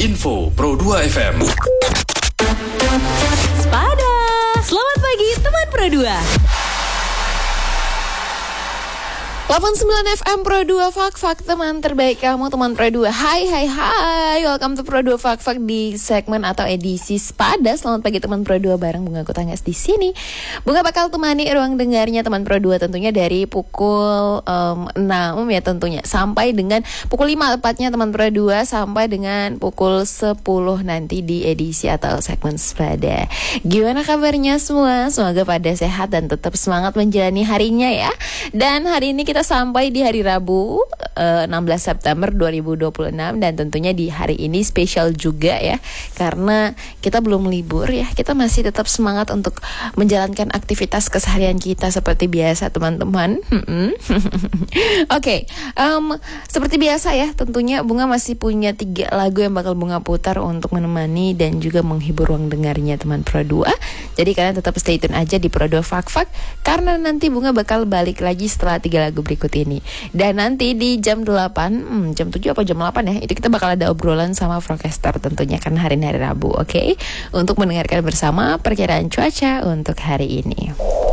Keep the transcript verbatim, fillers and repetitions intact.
Info Pro dua F M. Sepada, selamat pagi teman Pro dua. delapan puluh sembilan F M Pro dua Fak Fak, teman terbaik kamu, teman Pro dua. Hai hai hai, welcome to Pro dua Fak Fak di segmen atau edisi Sepada. Selamat pagi teman Pro dua, bareng Bunga Kutanggas di sini. Bunga bakal temani ruang dengarnya teman Pro dua tentunya dari pukul um, enam ya tentunya sampai dengan pukul lima tepatnya teman Pro dua, sampai dengan pukul sepuluh nanti di edisi atau segmen Sepada. Gimana kabarnya semua? Semoga pada sehat dan tetap semangat menjalani harinya ya. Dan hari ini kita sampai di hari Rabu uh, enam belas September dua ribu dua puluh enam, dan tentunya di hari ini spesial juga ya, karena kita belum libur ya, kita masih tetap semangat untuk menjalankan aktivitas keseharian kita seperti biasa teman-teman. Oke, okay. um, seperti biasa ya, tentunya Bunga masih punya tiga lagu yang bakal Bunga putar untuk menemani dan juga menghibur ruang dengarnya teman Pro dua. Jadi kalian tetap stay tune aja di Pro dua Fak Fak, karena nanti Bunga bakal balik lagi setelah tiga lagu berikut ini. Dan nanti di jam delapan, hmm, jam tujuh apa jam delapan ya, itu kita bakal ada obrolan sama Forecaster tentunya, karena hari ini hari Rabu, oke okay? Untuk mendengarkan bersama perkiraan cuaca untuk hari ini.